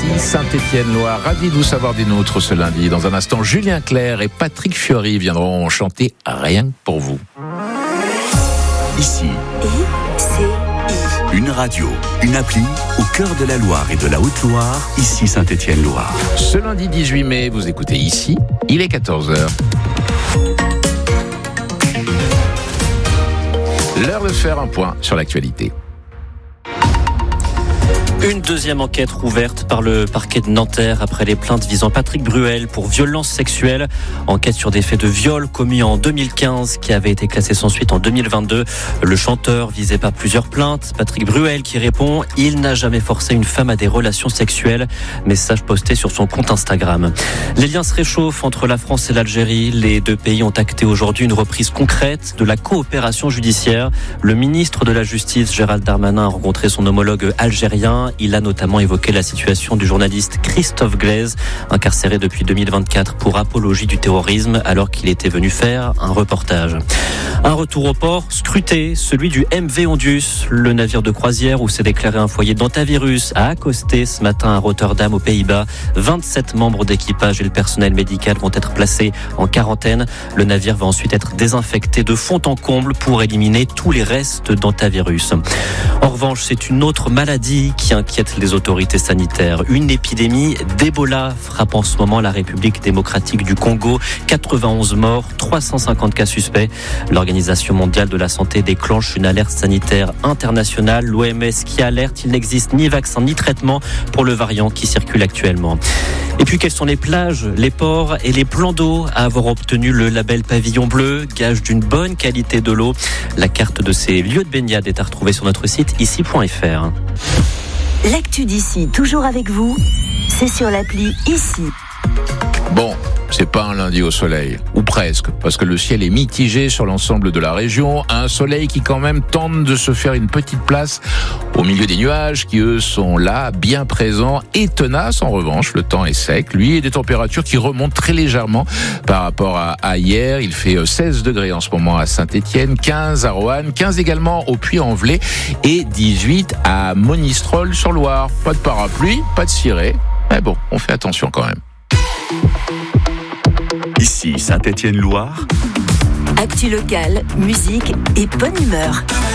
Saint-Étienne-Loire, ravi de vous savoir des nôtres ce lundi. Dans un instant, Julien Clerc et Patrick Fiori viendront chanter Rien que pour vous. Ici, une radio, une appli au cœur de la Loire et de la Haute-Loire, ici Saint-Étienne-Loire. Ce lundi 18 mai, vous écoutez Ici, il est 14h. L'heure de faire un point sur l'actualité. Une deuxième enquête rouverte par le parquet de Nanterre après les plaintes visant Patrick Bruel pour violence sexuelle. Enquête sur des faits de viol commis en 2015 qui avaient été classés sans suite en 2022. Le chanteur visé par plusieurs plaintes. Patrick Bruel qui répond « Il n'a jamais forcé une femme à des relations sexuelles ». Message posté sur son compte Instagram. Les liens se réchauffent entre la France et l'Algérie. Les deux pays ont acté aujourd'hui une reprise concrète de la coopération judiciaire. Le ministre de la Justice, Gérald Darmanin, a rencontré son homologue algérien. Il a notamment évoqué la situation du journaliste Christophe Glaise, incarcéré depuis 2024 pour apologie du terrorisme alors qu'il était venu faire un reportage. Un retour au port scruté, celui du MV Ondius, le navire de croisière où s'est déclaré un foyer d'hantavirus, a accosté ce matin à Rotterdam aux Pays-Bas. 27 membres d'équipage et le personnel médical vont être placés en quarantaine. Le navire va ensuite être désinfecté de fond en comble pour éliminer tous les restes d'hantavirus. En revanche, c'est une autre maladie qui inquiète les autorités sanitaires. Une épidémie d'Ebola frappe en ce moment la République démocratique du Congo. 91 morts, 350 cas suspects. L'Organisation mondiale de la santé déclenche une alerte sanitaire internationale. L'OMS qui alerte, il n'existe ni vaccin ni traitement pour le variant qui circule actuellement. Et puis, quelles sont les plages, les ports et les plans d'eau à avoir obtenu le label Pavillon Bleu, gage d'une bonne qualité de l'eau. La carte de ces lieux de baignade est à retrouver sur notre site ici.fr. L'actu d'ici, toujours avec vous, c'est sur l'appli Ici. Bon, c'est pas un lundi au soleil, ou presque, parce que le ciel est mitigé sur l'ensemble de la région. Un soleil qui quand même tente de se faire une petite place au milieu des nuages qui, eux, sont là, bien présents et tenaces. En revanche, le temps est sec, lui, et des températures qui remontent très légèrement par rapport à hier. Il fait 16 degrés en ce moment à Saint-Étienne, 15 à Roanne, 15 également au Puy-en-Velay et 18 à Monistrol-sur-Loire. Pas de parapluie, pas de ciré, mais bon, on fait attention quand même. Ici Saint-Étienne-Loire. Actu locale, musique et bonne humeur.